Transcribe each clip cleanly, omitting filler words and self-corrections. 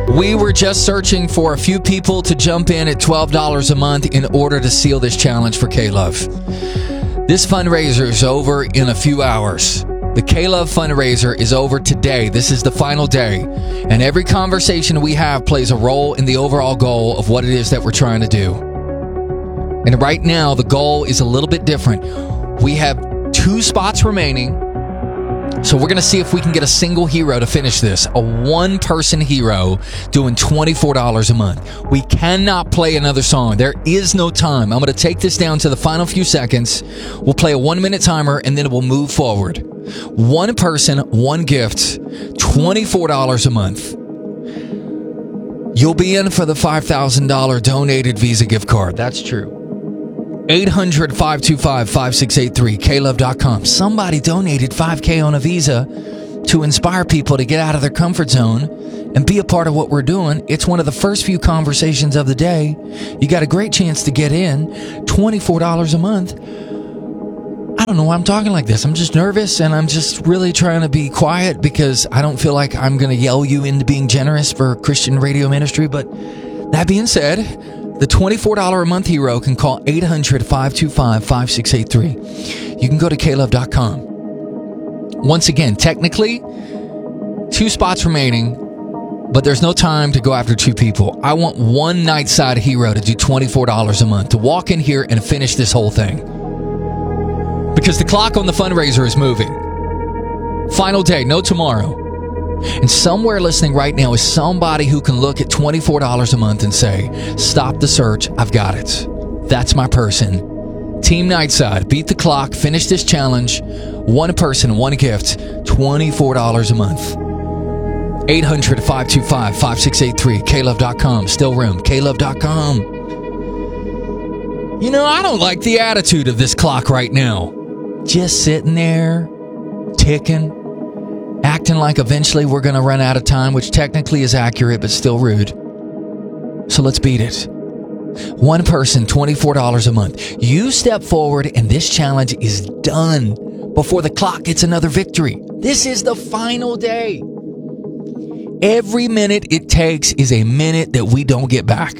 We were just searching for a few people to jump in at $12 a month in order to seal this challenge for K-Love. This fundraiser is over in a few hours. The K-Love fundraiser is over today. This is the final day. And every conversation we have plays a role in the overall goal of what it is that we're trying to do. And right now, the goal is a little bit different. We have 2 spots remaining. So we're going to see if we can get a single hero to finish this. A one-person hero doing $24 a month. We cannot play another song. There is no time. I'm going to take this down to the final few seconds. We'll play a 1-minute timer, and then we'll move forward. One person, one gift, $24 a month. You'll be in for the $5,000 donated Visa gift card. That's true. 800-525-5683, klove.com. Somebody donated $5K on a Visa to inspire people to get out of their comfort zone and be a part of what we're doing. It's one of the first few conversations of the day. You got a great chance to get in. $24 a month. I don't know why I'm talking like this. I'm just nervous, and I'm just really trying to be quiet because I don't feel like I'm going to yell you into being generous for Christian radio ministry. But that being said, the $24 a month hero can call 800-525-5683. You can go to klove.com. Once again, technically, 2 spots remaining, but there's no time to go after 2 people. I want one Nightside hero to do $24 a month, to walk in here and finish this whole thing. Because the clock on the fundraiser is moving. Final day, no tomorrow. And somewhere listening right now is somebody who can look at $24 a month and say, stop the search, I've got it. That's my person. Team Nightside, beat the clock, finish this challenge. One person, one gift, $24 a month. 800-525-5683, klove.com, still room, klove.com. You know, I don't like the attitude of this clock right now. Just sitting there, ticking. Acting like eventually we're going to run out of time, which technically is accurate, but still rude. So let's beat it. One person, $24 a month. You step forward, and this challenge is done before the clock gets another victory. This is the final day. Every minute it takes is a minute that we don't get back.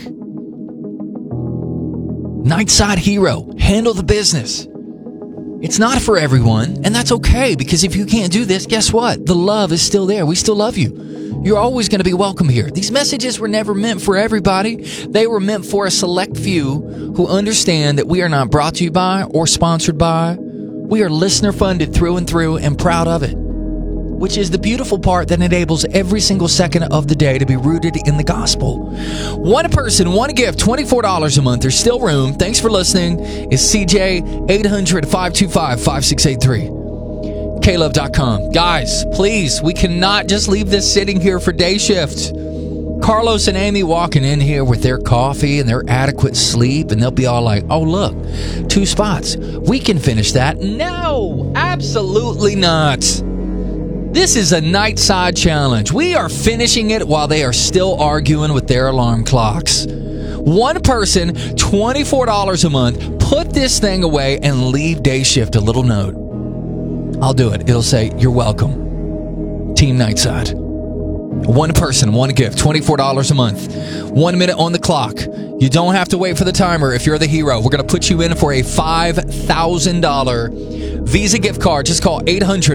Nightside hero, handle the business. It's not for everyone, and that's okay, because if you can't do this, guess what? The love is still there. We still love you. You're always going to be welcome here. These messages were never meant for everybody. They were meant for a select few who understand that we are not brought to you by or sponsored by. We are listener funded through and through, and proud of it, which is the beautiful part that enables every single second of the day to be rooted in the gospel. One person, one gift, $24 a month. There's still room. Thanks for listening. It's CJ, 800-525-5683. klove.com. Guys, please, we cannot just leave this sitting here for day shift. Carlos and Amy walking in here with their coffee and their adequate sleep, and they'll be all like, oh, look, 2 spots. We can finish that. No, absolutely not. This is a Nightside challenge. We are finishing it while they are still arguing with their alarm clocks. One person, $24 a month. Put this thing away and leave day shift a little note. I'll do it. It'll say, you're welcome. Team Nightside. One person, one gift, $24 a month. 1 minute on the clock. You don't have to wait for the timer if you're the hero. We're going to put you in for a $5,000 Visa gift card. Just call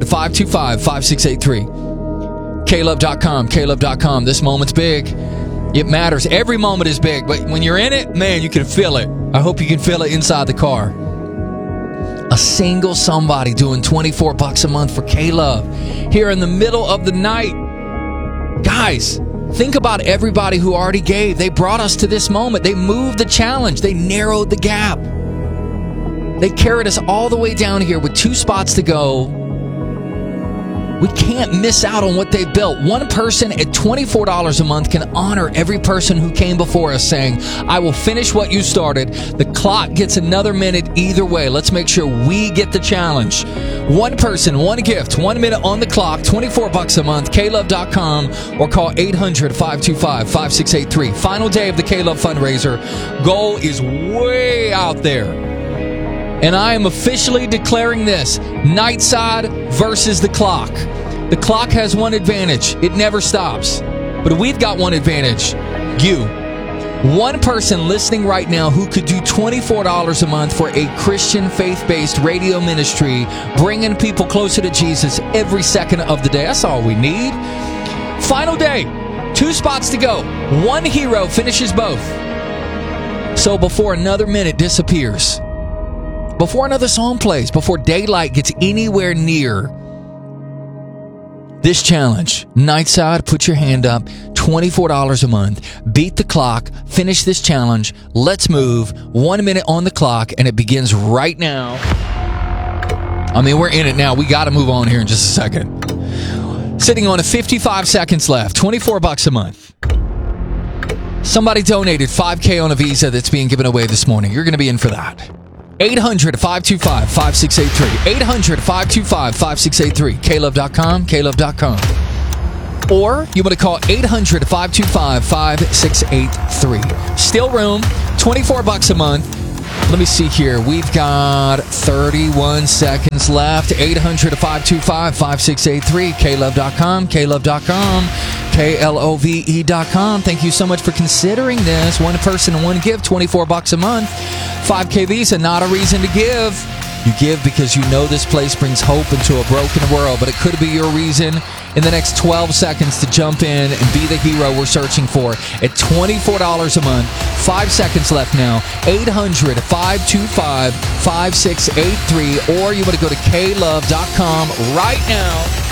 800-525-5683. klove.com, klove.com. This moment's big. It matters. Every moment is big, but when you're in it, man, you can feel it. I hope you can feel it inside the car. A single somebody doing $24 a month for K-Love here in the middle of the night. Guys, think about everybody who already gave. They brought us to this moment. They moved the challenge. They narrowed the gap. They carried us all the way down here with 2 spots to go. We can't miss out on what they built. One person at $24 a month can honor every person who came before us, saying, I will finish what you started. The clock gets another minute either way. Let's make sure we get the challenge. One person, one gift, 1 minute on the clock, $24 a month, klove.com, or call 800-525-5683. Final day of the K-Love fundraiser. Goal is way out there. And I am officially declaring this, Nightside versus the clock. The clock has one advantage. It never stops. But we've got one advantage. You. One person listening right now who could do $24 a month for a Christian faith-based radio ministry, bringing people closer to Jesus every second of the day. That's all we need. Final day. 2 spots to go. One hero finishes both. So before another minute disappears, before another song plays, before daylight gets anywhere near this challenge, Nightside, put your hand up. $24 a month. Beat the clock. Finish this challenge. Let's move. 1 minute on the clock, and it begins right now. I mean, we're in it now. We got to move on here in just a second. Sitting on a 55 seconds left. $24 a month. Somebody donated $5K on a Visa that's being given away this morning. You're going to be in for that. 800-525-5683. 800-525-5683. klove.com, klove.com. Or you want to call 800-525-5683. Still room, $24 a month. Let me see here. We've got 31 seconds left. 800-525-5683. klove.com, klove.com, klove.com. Thank you so much for considering this. One person and one gift, $24 a month. 5K Visa, not a reason to give. You give because you know this place brings hope into a broken world, but it could be your reason in the next 12 seconds to jump in and be the hero we're searching for at $24 a month. 5 seconds left now. 800-525-5683, or you want to go to klove.com right now.